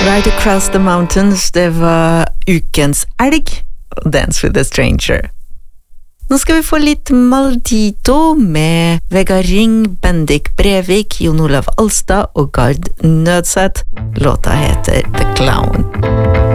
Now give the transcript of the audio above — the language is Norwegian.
Ride Across the Mountains, det var ukens elg, og Dance with a Stranger. Nå skal vi få litt Maldito med Vegard Ring, Bendik Brevik, Jon Olav Alstad og Gard Nødseth. Låta heter The Clown.